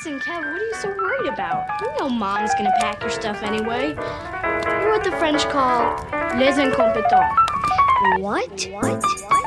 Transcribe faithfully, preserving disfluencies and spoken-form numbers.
Listen, Kev, what are you so worried about? You know Mom's gonna pack your stuff anyway. You're what the French call les incompetents. What? What? What?